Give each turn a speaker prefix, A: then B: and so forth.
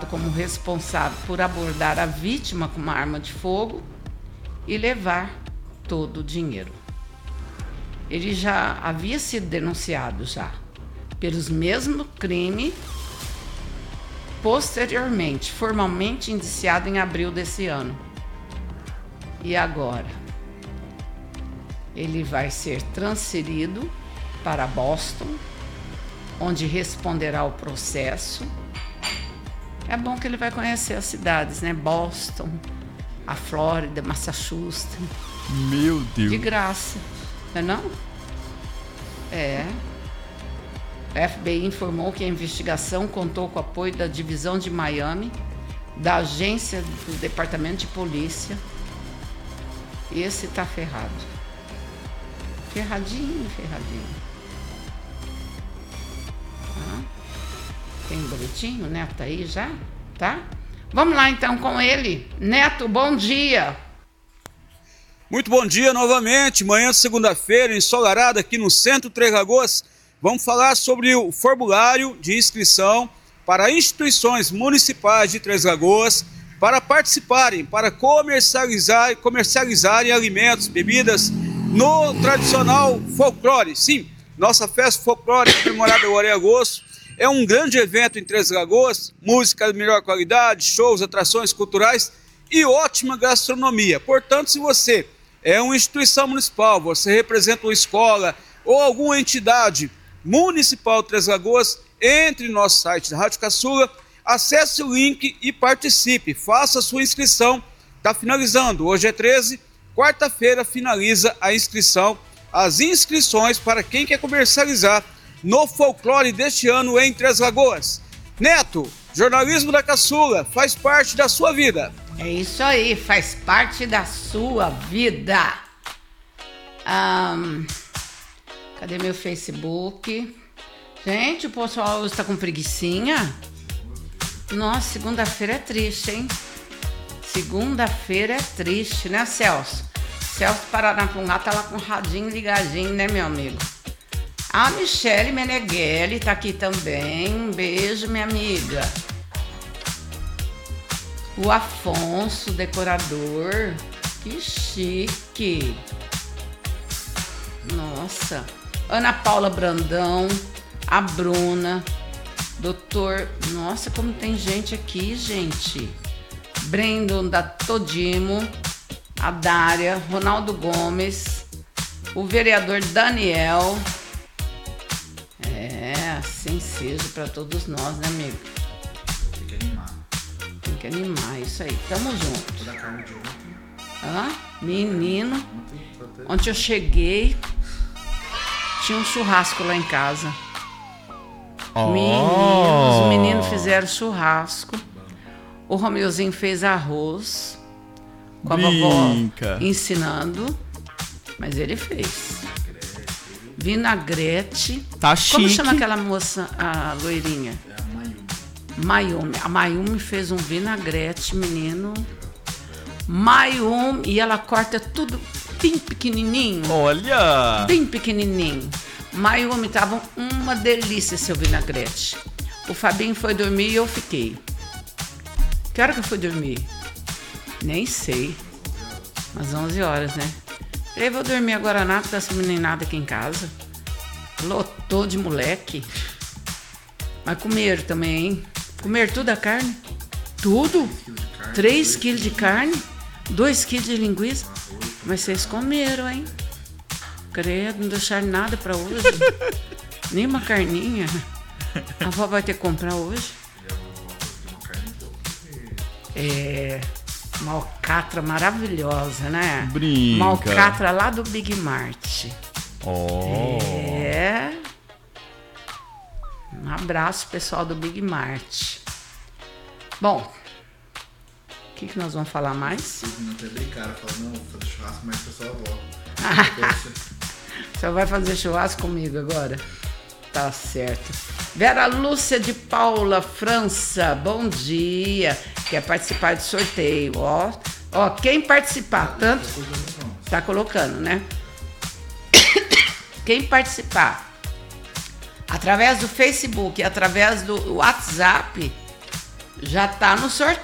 A: como responsável por abordar a vítima com uma arma de fogo e levar todo o dinheiro. Ele já havia sido denunciado pelos mesmos crimes, posteriormente, formalmente indiciado em abril desse ano. E agora? Ele vai ser transferido para Boston, onde responderá ao processo. É bom que ele vai conhecer as cidades, né? Boston, a Flórida, Massachusetts.
B: Meu Deus.
A: De graça, não é não? É. A FBI informou que a investigação contou com o apoio da Divisão de Miami, da agência do Departamento de Polícia. Esse tá ferrado. Ferradinho. Tem um boletim? O Neto tá aí já? Tá? Vamos lá então com ele. Neto, bom dia.
C: Muito bom dia novamente. Manhã de segunda-feira, ensolarada aqui no centro de Três Lagoas. Vamos falar sobre o formulário de inscrição para instituições municipais de Três Lagoas para participarem, para comercializarem alimentos, bebidas no tradicional folclore. Sim, nossa festa folclórica comemorada agora em agosto. É um grande evento em Três Lagoas, música de melhor qualidade, shows, atrações culturais e ótima gastronomia. Portanto, se você é uma instituição municipal, você representa uma escola ou alguma entidade municipal de Três Lagoas, entre no nosso site da Rádio Caçula, acesse o link e participe, faça a sua inscrição. Está finalizando, hoje é 13, quarta-feira finaliza a inscrição, as inscrições para quem quer comercializar no folclore deste ano em Três Lagoas. Neto, jornalismo da Caçula faz parte da sua vida.
A: É isso aí, faz parte da sua vida. Cadê meu Facebook? Gente, o pessoal está com preguicinha? Nossa, segunda-feira é triste, hein? Segunda-feira é triste, né, Celso? Celso Paranapunga tá lá com o radinho ligadinho, né, meu amigo? A Michele Meneghelli tá aqui também. Um beijo, minha amiga. O Afonso, decorador. Que chique. Nossa. Ana Paula Brandão. A Bruna. Doutor. Nossa, como tem gente aqui, gente. Brandon da Todimo. A Dária. Ronaldo Gomes. O vereador Daniel. Assim seja para todos nós, né, amigo? Tem que animar, isso aí. Tamo junto. Menino. Ontem eu cheguei, tinha um churrasco lá em casa. Os meninos fizeram churrasco. O Romeuzinho fez arroz com a vovó ensinando, mas ele fez. Vinagrete.
B: Tá chique.
A: Como chama aquela moça, a loirinha? Mayumi. A Mayumi fez um vinagrete, menino. Mayumi, e ela corta tudo bem pequenininho.
B: Olha!
A: Bem pequenininho. Mayumi, tava uma delícia seu vinagrete. O Fabinho foi dormir e eu fiquei. Que hora que eu fui dormir? Nem sei. Umas 11 horas, né? Eu vou dormir agora nada, tá essa meninada aqui em casa. Lotou de moleque. Mas comeram também, hein? Comeram tudo a carne? Tudo? 3 quilos de carne? 2 quilos de linguiça? Mas vocês comeram, hein? Credo, não deixaram nada pra hoje. Nem uma carninha. A avó vai ter que comprar hoje. Uma alcatra maravilhosa, né?
B: Brinca.
A: Uma alcatra lá do Big Mart. Um abraço, pessoal do Big Mart. Bom, o que nós vamos falar mais?
D: Não até brincaram, falaram, não, vou fazer churrasco mais com a sua avó.
A: Você vai fazer churrasco comigo agora? Tá certo. Vera Lúcia de Paula França, bom dia. Quer participar do sorteio, ó. Ó, quem participar, tanto... Tá colocando, né? Quem participar através do Facebook, através do WhatsApp, Já tá no sorteio.